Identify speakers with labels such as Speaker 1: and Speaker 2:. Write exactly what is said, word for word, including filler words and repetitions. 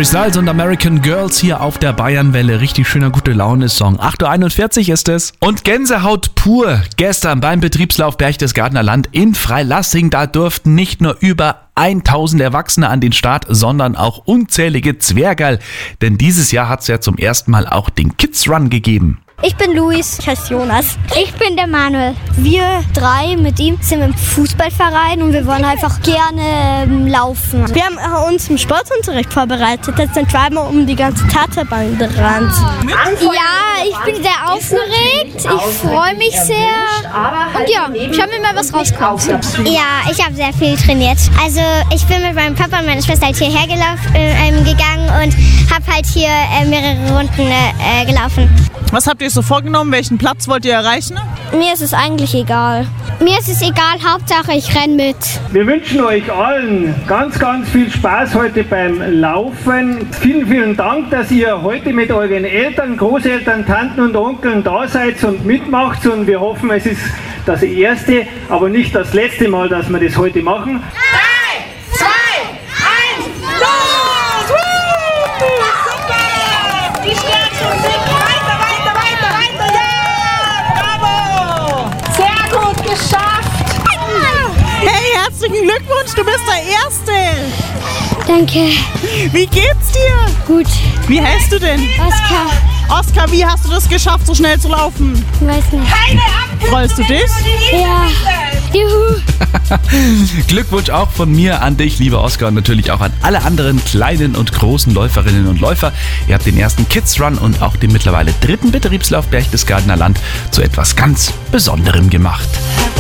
Speaker 1: Harry Styles und American Girls hier auf der Bayernwelle. Richtig schöner Gute-Laune-Song. acht Uhr einundvierzig ist es. Und Gänsehaut pur. Gestern beim Betriebslauf Berchtesgadener Land in Freilassing. Da durften nicht nur über tausend Erwachsene an den Start, sondern auch unzählige Zwergerl. Denn dieses Jahr hat es ja zum ersten Mal auch den Kids Run gegeben.
Speaker 2: Ich bin Luis. Ich heiße Jonas. Ich bin der Manuel. Wir drei mit ihm sind im Fußballverein und wir wollen einfach gerne ähm, laufen. Wir haben uns im Sportunterricht vorbereitet. Jetzt sind wir mal um die ganze Tatabahn dran. Ja, ich bin sehr aufgeregt. Ich freue mich sehr. Und ja, schauen wir mal, was rauskommt.
Speaker 3: Ja, ich habe sehr viel trainiert. Also ich bin mit meinem Papa und meiner Schwester halt hierher gelaufen, äh, gegangen und habe halt hier äh, mehrere Runden äh, gelaufen.
Speaker 4: Was habt ihr so vorgenommen? Welchen Platz wollt ihr erreichen?
Speaker 2: Mir ist es eigentlich egal.
Speaker 3: Mir ist es egal, Hauptsache ich renne mit.
Speaker 5: Wir wünschen euch allen ganz, ganz viel Spaß heute beim Laufen. Vielen, vielen Dank, dass ihr heute mit euren Eltern, Großeltern, Tanten und Onkeln da seid und mitmacht. Und wir hoffen, es ist das erste, aber nicht das letzte Mal, dass wir das heute machen.
Speaker 6: drei, zwei, eins, los! Super! Die Stärksten sind weiter, weiter, weiter, weiter! Ja! Bravo! Sehr gut geschafft!
Speaker 4: Hey, herzlichen Glückwunsch, du bist der Erste!
Speaker 2: Danke.
Speaker 4: Wie geht's dir?
Speaker 2: Gut.
Speaker 4: Wie heißt du denn?
Speaker 2: Oskar.
Speaker 4: Oskar, wie hast du das geschafft, so schnell zu laufen?
Speaker 2: Weiß nicht.
Speaker 6: Keine Abkürzung.
Speaker 4: Freust du dich?
Speaker 2: Ja. Juhu.
Speaker 1: Glückwunsch auch von mir an dich, lieber Oskar, und natürlich auch an alle anderen kleinen und großen Läuferinnen und Läufer. Ihr habt den ersten Kids Run und auch den mittlerweile dritten Betriebslauf Berchtesgadener Land zu etwas ganz Besonderem gemacht.